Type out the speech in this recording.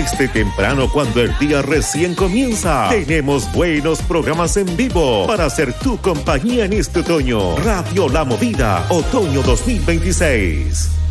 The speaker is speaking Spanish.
Desde temprano cuando el día recién comienza, tenemos buenos programas en vivo para hacer tu compañía en este otoño. Radio La Movida, otoño 2026.